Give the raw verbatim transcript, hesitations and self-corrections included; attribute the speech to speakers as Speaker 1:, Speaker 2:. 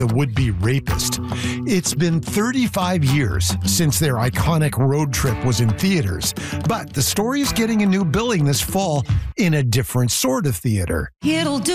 Speaker 1: the would-be rapist. It's been thirty-five years since their iconic road trip was in theaters, but the story is getting a new billing this fall in a different sort of theater.
Speaker 2: It'll do